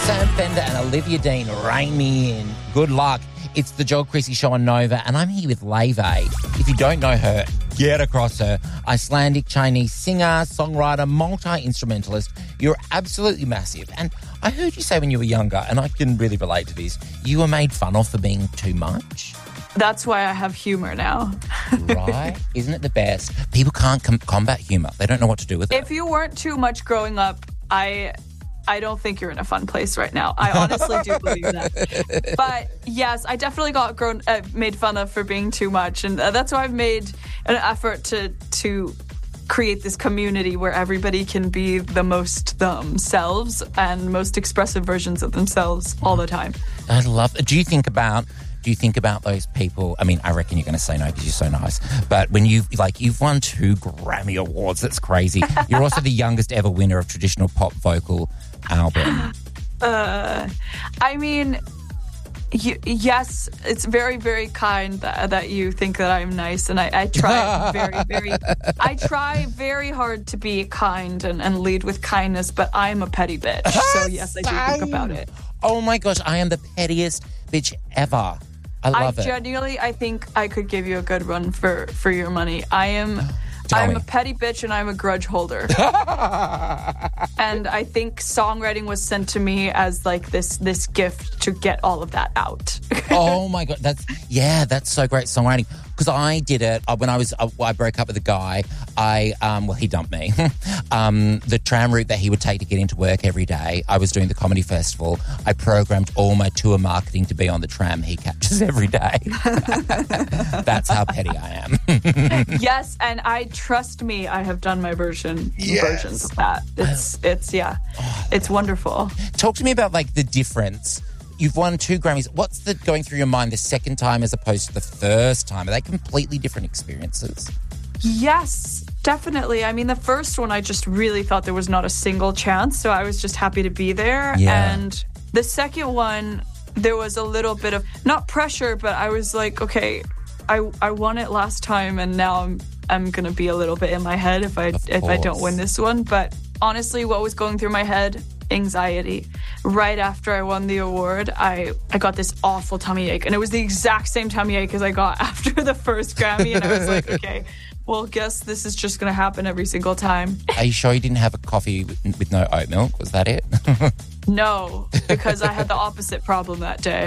Sam Fender and Olivia Dean, rein me in. Good luck. It's the Joel Creasy Show on Nova, and I'm here with Leve. If you don't know her, get across her. Icelandic Chinese singer, songwriter, multi-instrumentalist. You're absolutely massive. And I heard you say when you were younger, and I can really relate to this, you were made fun of for being too much. That's why I have humor now. Right? Isn't it the best? People can't combat humor. They don't know what to do with it. If you weren't too much growing up, I don't think you're in a fun place right now. I honestly do believe that. But yes, I definitely got made fun of for being too much. And that's why I've made an effort to create this community where everybody can be the most themselves and most expressive versions of themselves all the time. I love it. Do you think about those people? I mean, I reckon you're going to say no because you're so nice. But when you've won 2 Grammy Awards, that's crazy. You're also the youngest ever winner of traditional pop vocal album. I mean, yes, it's very, very kind that you think that I'm nice, and I try I try very hard to be kind and lead with kindness, but I'm a petty bitch. So yes, I do think about it. Oh my gosh, I am the pettiest bitch ever. I love it. Genuinely, I think I could give you a good run for your money. I'm a petty bitch and I'm a grudge holder. And I think songwriting was sent to me as like this gift to get all of that out. Oh my God. That's so great songwriting. Because I did it when I broke up with a guy. He dumped me. The tram route that he would take to get into work every day, I was doing the comedy festival. I programmed all my tour marketing to be on the tram he catches every day. That's how petty I am. Yes, and trust me, I have done my versions of that. It's wonderful. Talk to me about like the difference. You've won 2 Grammys. What's going through your mind the second time as opposed to the first time? Are they completely different experiences? Yes, definitely. I mean, the first one, I just really thought there was not a single chance, so I was just happy to be there. Yeah. And the second one, there was a little bit of, not pressure, but I was like, okay, I won it last time, and now I'm going to be a little bit in my head if I don't win this one. But honestly, what was going through my head? Anxiety. Right after I won the award, I got this awful tummy ache, and it was the exact same tummy ache as I got after the first Grammy, and I was like, okay, well, guess this is just going to happen every single time. Are you sure you didn't have a coffee with no oat milk? Was that it? No, because I had the opposite problem that day.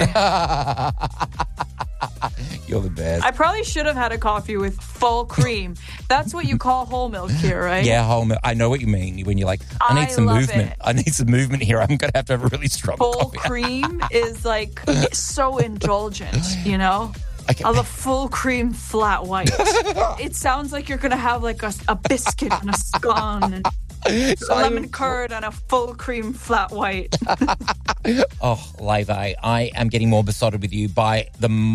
You're the best. I probably should have had a coffee with full cream. That's what you call whole milk here, right? Yeah, whole milk. I know what you mean when you're like, I need some movement. I need some movement here. I'm going to have a really strong full coffee. Cream is like, it's so indulgent, you know? Okay. Of a full cream flat white. It sounds like you're going to have like a biscuit and a scone and lemon curd and a full cream flat white. Oh, Leve, I am getting more besotted with you by the